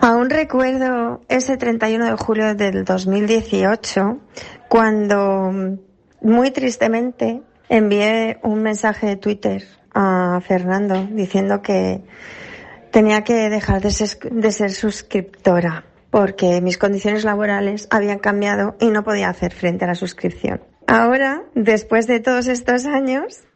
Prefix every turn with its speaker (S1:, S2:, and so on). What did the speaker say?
S1: Aún recuerdo ese 31 de julio del 2018, cuando muy tristemente envié un mensaje de Twitter a Fernando diciendo que tenía que dejar de ser suscriptora porque mis condiciones laborales habían cambiado y no podía hacer frente a la suscripción. Ahora, después de todos estos años,